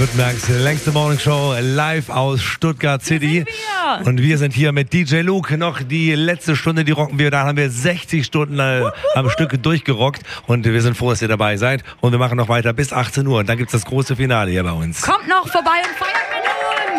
Baden-Württembergs längste Morningshow live aus Stuttgart City. Und wir sind hier mit DJ Luke. Noch die letzte Stunde, die rocken wir. Da haben wir 60 Stunden am Stück durchgerockt. Und wir sind froh, dass ihr dabei seid. Und wir machen noch weiter bis 18 Uhr. Und dann gibt's das große Finale hier bei uns. Kommt noch vorbei und feiert mit